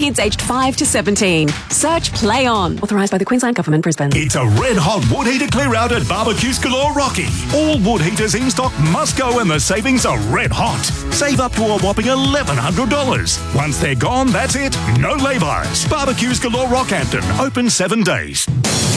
kids aged 5 to 17. Search Play On. Authorised by the Queensland Government, Brisbane. It's a red-hot wood heater clear-out at Barbecues Galore Rocky. All wood heaters in stock must go and the savings are red hot. Save up to a whopping $1,100. Once they're gone, that's it. No lay-bys. Barbecues Galore Rockhampton. Open 7 days.